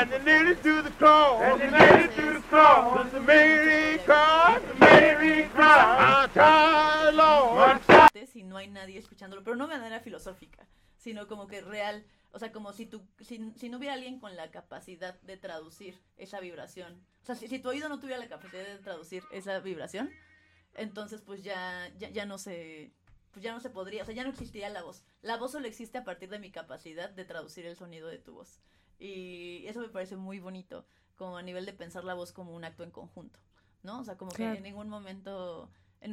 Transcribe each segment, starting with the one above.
And they nailed it to the cross. And they nailed it to the cross. The Mary cross, the Mary cross. Lord. Si no hay nadie escuchándolo, pero no de manera filosófica, sino como que real, o sea, como si no hubiera alguien con la capacidad de traducir esa vibración, o sea, si tu oído no tuviera la capacidad de traducir esa vibración, entonces pues ya no se, pues ya no se podría, o sea, ya no existiría la voz solo existe a partir de mi capacidad de traducir el sonido de tu voz, y eso me parece muy bonito, como a nivel de pensar la voz como un acto en conjunto, ¿no? O sea, como claro. Que en ningún momento,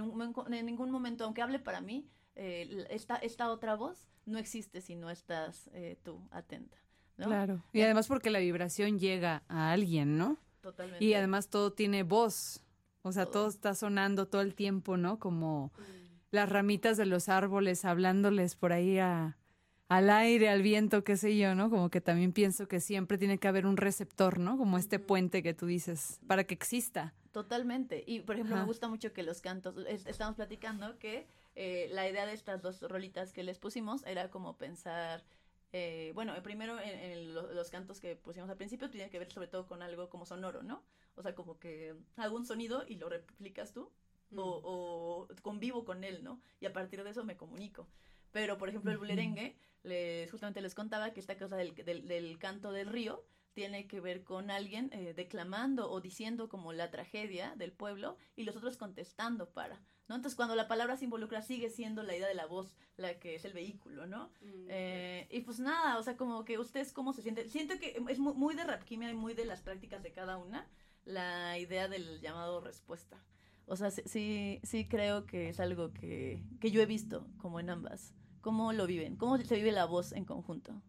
aunque hable para mí, esta otra voz no existe si no estás tú atenta, ¿no? Claro, y además porque la vibración llega a alguien, ¿no? Totalmente. Y además todo tiene voz, o sea, todo está sonando todo el tiempo, ¿no? Como las ramitas de los árboles hablándoles por ahí al aire, al viento, qué sé yo, ¿no? Como que también pienso que siempre tiene que haber un receptor, ¿no? Como este puente que tú dices, para que exista. Totalmente, y por ejemplo me gusta mucho que los cantos, estamos platicando que la idea de estas dos rolitas que les pusimos era como pensar, primero en los cantos que pusimos al principio tiene que ver sobre todo con algo como sonoro, ¿no? O sea, como que hago un sonido y lo replicas tú, o convivo con él, ¿no? Y a partir de eso me comunico. Pero, por ejemplo, el bulerengue, justamente les contaba que esta cosa del canto del río tiene que ver con alguien declamando o diciendo como la tragedia del pueblo y los otros contestando ¿no? Entonces, cuando la palabra se involucra, sigue siendo la idea de la voz la que es el vehículo, ¿no? Y pues nada, o sea, como que ustedes cómo se sienten. Siento que es muy de Rapquimia y muy de las prácticas de cada una la idea del llamado respuesta. O sea, sí creo que es algo que yo he visto como en ambas. ¿Cómo lo viven? ¿Cómo se vive la voz en conjunto?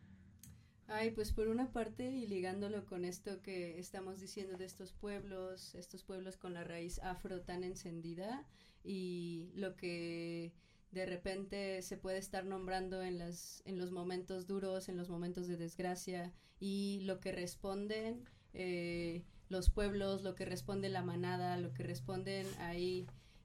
Ay, pues por una parte, y ligándolo con esto que estamos diciendo de estos pueblos con la raíz afro tan encendida, y lo que de repente se puede estar nombrando en los momentos duros, en los momentos de desgracia, y lo que responden los pueblos, lo que responde la manada, lo que responden ahí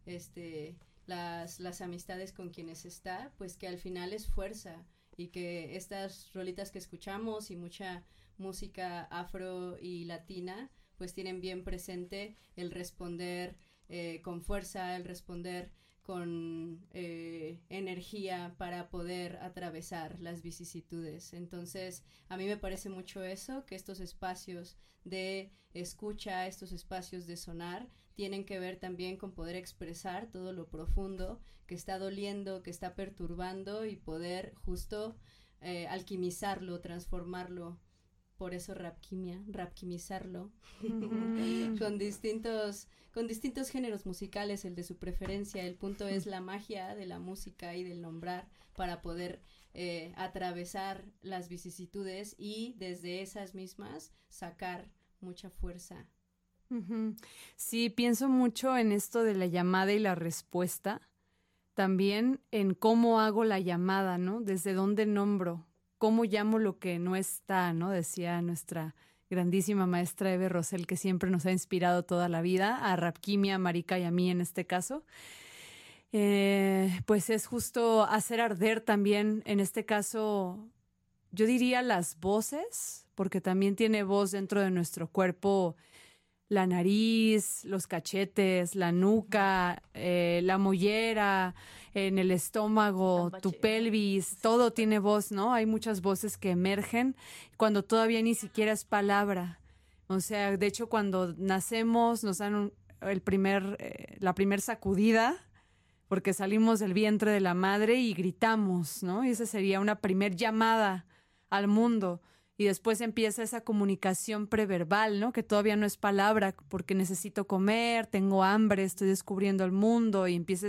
las amistades con quienes está, pues que al final es fuerza. Y que estas rolitas que escuchamos y mucha música afro y latina, pues tienen bien presente el responder con fuerza, el responder con energía para poder atravesar las vicisitudes. Entonces, a mí me parece mucho eso, que estos espacios de escucha, estos espacios de sonar, tienen que ver también con poder expresar todo lo profundo que está doliendo, que está perturbando, y poder justo alquimizarlo, transformarlo. Por eso rapquimizarlo, con distintos géneros musicales, el de su preferencia. El punto es la magia de la música y del nombrar para poder atravesar las vicisitudes y desde esas mismas sacar mucha fuerza. Sí, pienso mucho en esto de la llamada y la respuesta, también en cómo hago la llamada, ¿no? Desde dónde nombro, cómo llamo lo que no está, ¿no? Decía nuestra grandísima maestra Eve Rosell, que siempre nos ha inspirado toda la vida, a Rapquimia, a Marika y a mí en este caso. Pues es justo hacer arder también, en este caso, yo diría las voces, porque también tiene voz dentro de nuestro cuerpo. La nariz, los cachetes, la nuca, la mollera, en el estómago, tu pelvis, todo tiene voz, ¿no? Hay muchas voces que emergen cuando todavía ni siquiera es palabra. O sea, de hecho, cuando nacemos nos dan la primer sacudida, porque salimos del vientre de la madre y gritamos, ¿no? Y esa sería una primer llamada al mundo. Y después empieza esa comunicación preverbal, ¿no? Que todavía no es palabra, porque necesito comer, tengo hambre, estoy descubriendo el mundo, y empieza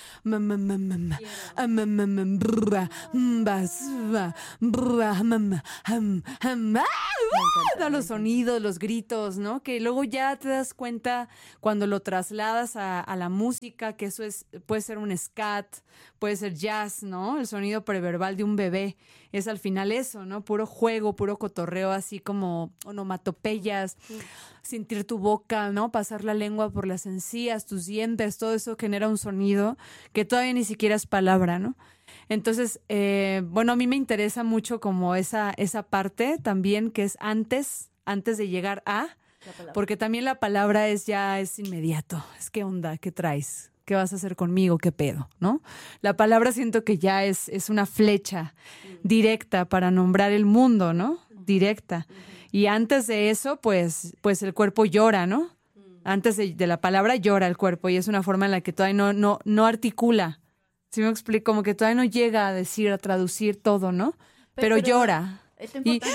los sonidos, los gritos, ¿no? Que luego ya te das cuenta cuando lo trasladas a la música, que eso puede ser un scat, puede ser jazz, ¿no? El sonido preverbal de un bebé es al final eso, ¿no? Puro juego, puro cotorreo, así como onomatopeyas, sentir tu boca, ¿no? Pasar la lengua por las encías, tus dientes, todo eso genera un sonido que todavía ni siquiera es palabra, ¿no? Entonces, bueno, a mí me interesa mucho como esa parte también, que es antes de llegar a, porque también la palabra es inmediato. Es qué onda, qué traes, qué vas a hacer conmigo, qué pedo, ¿no? La palabra siento que ya es una flecha directa para nombrar el mundo, ¿no? Directa. Y antes de eso, pues el cuerpo llora, ¿no? Antes de la palabra llora el cuerpo y es una forma en la que todavía no articula. ¿Sí me explico? Como que todavía no llega a decir, a traducir todo, ¿no? Pero llora. Es importante.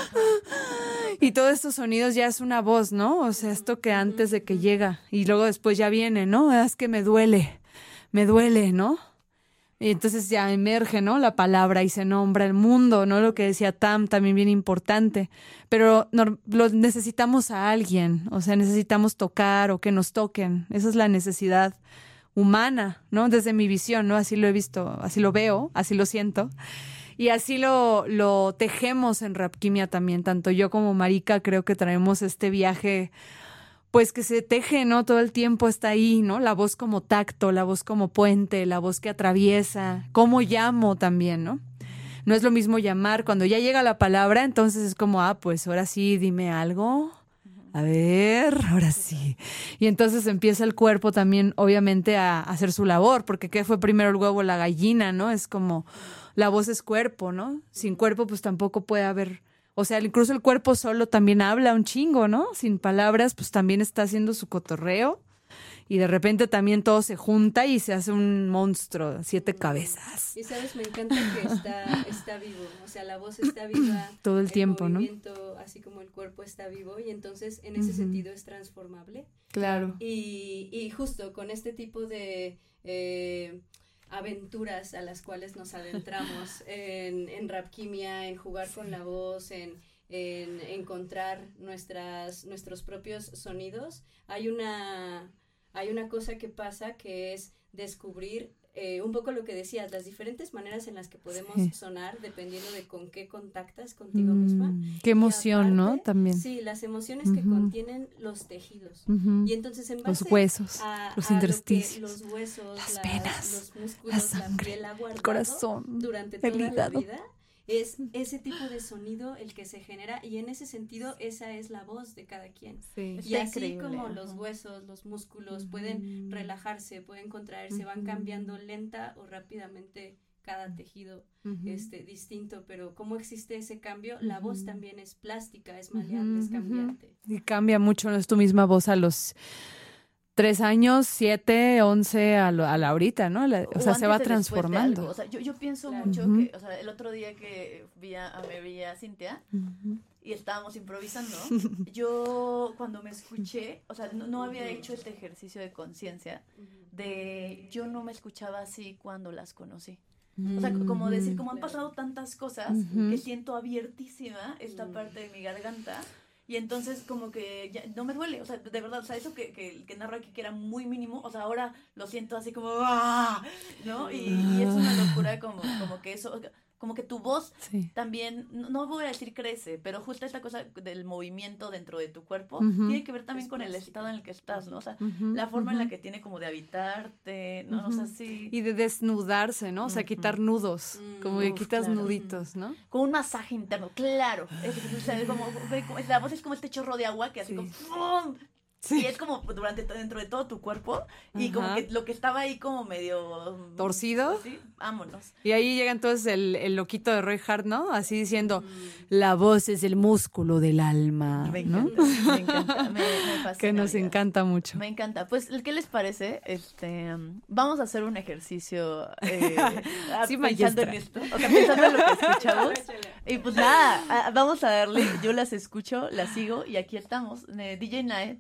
Y todos estos sonidos ya es una voz, ¿no? O sea, esto que antes de que llega y luego después ya viene, ¿no? Es que me duele, ¿no? Y entonces ya emerge, ¿no? La palabra y se nombra el mundo, ¿no? Lo que decía Tam, también bien importante. Pero lo necesitamos a alguien, o sea, necesitamos tocar o que nos toquen. Esa es la necesidad humana, ¿no? Desde mi visión, ¿no? Así lo he visto, así lo veo, así lo siento. Y así lo tejemos en Rapquimia también. Tanto yo como Marika creo que traemos este viaje, pues que se teje, ¿no? Todo el tiempo está ahí, ¿no? La voz como tacto, la voz como puente, la voz que atraviesa. Cómo llamo también, ¿no? No es lo mismo llamar. Cuando ya llega la palabra, entonces es como, pues ahora sí, dime algo. A ver, ahora sí. Y entonces empieza el cuerpo también, obviamente, a hacer su labor, porque ¿qué fue primero el huevo o la gallina, no? Es como, la voz es cuerpo, ¿no? Sin cuerpo, pues tampoco puede haber, o sea, incluso el cuerpo solo también habla un chingo, ¿no? Sin palabras, pues también está haciendo su cotorreo. Y de repente también todo se junta y se hace un monstruo, 7 cabezas. Y sabes, me encanta que está vivo, o sea, la voz está viva. Todo el tiempo, ¿no? Así como el cuerpo está vivo y entonces en ese sentido es transformable. Claro. Y justo con este tipo de aventuras a las cuales nos adentramos en Rapquimia, en jugar con la voz, en encontrar nuestros propios sonidos, hay una cosa que pasa que es descubrir un poco lo que decías, las diferentes maneras en las que podemos sonar dependiendo de con qué contactas contigo misma. Qué emoción, aparte, ¿no? También. Sí, las emociones que contienen los tejidos. Y entonces en base los huesos, los intersticios, los huesos, las venas, los músculos, la sangre, piel ha guardado el corazón, durante el toda hígado. la vida. Es ese tipo de sonido el que se genera y en ese sentido esa es la voz de cada quien. Sí. Y así como los huesos, los músculos pueden relajarse, pueden contraerse, van cambiando lenta o rápidamente cada tejido distinto, pero cómo existe ese cambio, la voz también es plástica, es maleable, es cambiante. Y cambia mucho, no es tu misma voz a los 3 años, 7, 11 a la ahorita, ¿no? O sea, se va transformando. O sea, yo pienso mucho que, o sea, el otro día que vi a Mary y a Cintia y estábamos improvisando, yo cuando me escuché, o sea, no había hecho este ejercicio de conciencia yo no me escuchaba así cuando las conocí. O sea, como decir, como han pasado tantas cosas que siento abiertísima esta parte de mi garganta. Y entonces como que ya no me duele, o sea, de verdad, o sea, eso que narro aquí que era muy mínimo, o sea, ahora lo siento así como ¡ah! ¿No? Y es una locura como que eso, como que tu voz también, no voy a decir crece, pero justo esta cosa del movimiento dentro de tu cuerpo tiene que ver también con el estado en el que estás, ¿no? O sea, la forma en la que tiene como de habitarte, ¿no? O sea, sí. Y de desnudarse, ¿no? O sea, quitar nudos, como que quitas nuditos, ¿no? Con un masaje interno, claro. La voz es como este chorro de agua que así como ¡pum! Sí. Y es como dentro de todo tu cuerpo y como que lo que estaba ahí como medio torcido. Sí, vámonos. Y ahí llega entonces el loquito de Roy Hart, ¿no? Así diciendo, la voz es el músculo del alma, me ¿no? encanta, me fascina. Que nos encanta mucho. Me encanta. Pues, ¿qué les parece? Vamos a hacer un ejercicio pensando en esto. O sea, pensando en lo que escuchamos. Y pues nada, vamos a darle. Yo las escucho, las sigo y aquí estamos. DJ Night.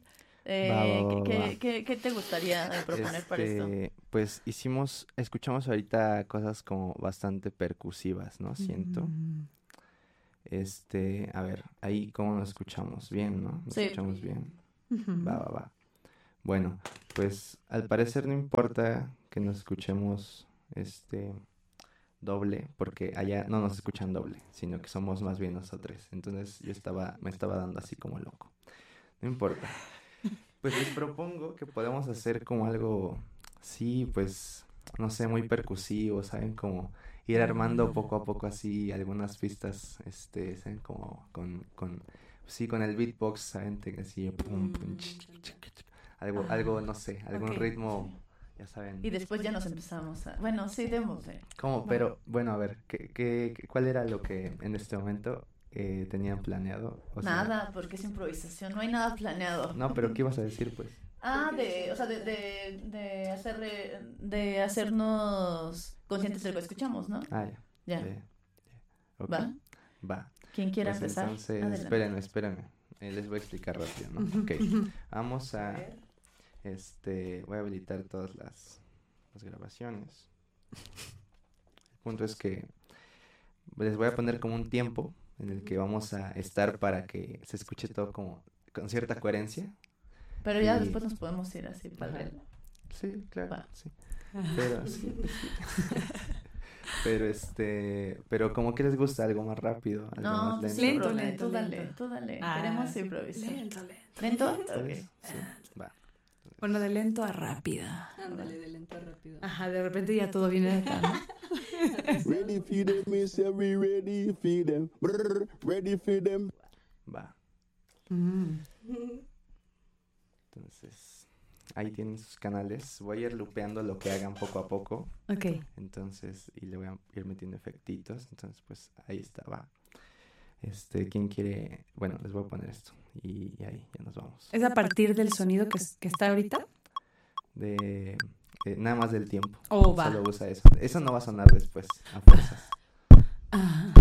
¿Qué te gustaría proponer para esto? Pues escuchamos ahorita cosas como bastante percusivas, ¿no? Siento. A ver, ahí cómo nos escuchamos, bien, ¿no? Nos escuchamos bien. Va. Bueno, pues al parecer no importa que nos escuchemos doble, porque allá no nos escuchan doble, sino que somos más bien nosotros. Entonces me estaba dando así como loco. No importa. Pues les propongo que podamos hacer como algo, sí, pues, no sé, muy percusivo, ¿saben? Como ir armando poco a poco así algunas pistas, ¿saben? Como sí, con el beatbox, ¿saben? Así, pum, pum, algo, no sé, algún ritmo, ya saben. Y después ya nos empezamos a... Bueno, sí, démosle. ¿Cómo? Pero, bueno, a ver, ¿cuál era lo que en este momento tenían planeado? O sea, Nada, porque es improvisación, no hay nada planeado. no, pero ¿qué ibas a decir, pues? De hacernos conscientes de lo que escuchamos, ¿no? Ah, ya. Ya. Ok. ¿Va? ¿Quién quiera Pues empezar? entonces, Adelante. espérenme. Les voy a explicar rápido, ¿no? Ok. Vamos a... voy a habilitar todas las grabaciones. El punto es que les voy a poner como un tiempo en el que vamos a estar para que se escuche todo como con cierta coherencia. Pero ya Y- después nos podemos ir así para el... Sí, claro, Va. sí. Pero sí, pues sí. Pero como que les gusta algo más rápido, algo No, más sí, lento. Lento, tú dale, lento. tú dale. Ah, Queremos sí. improvisar. Lento. ¿Lento? ¿Está Ok. bien? Sí, va. Bueno, de lento a rápida. Ándale, de lento a rápido. Ajá, de repente ya todo viene de acá, ¿no? Ready for them, me say we ready for them. Brr, ready for them. Va. Mm. Entonces, ahí tienen sus canales. Voy a ir lupeando lo que hagan poco a poco. Ok. Entonces, y le voy a ir metiendo efectitos. Entonces, pues ahí está, va. ¿Quién quiere? Bueno, les voy a poner esto. Y ahí, ya nos vamos. ¿Es a partir del sonido que está ahorita? Nada más del tiempo. Oh, va. Solo usa eso. Eso no va a sonar después, a fuerzas. Ah.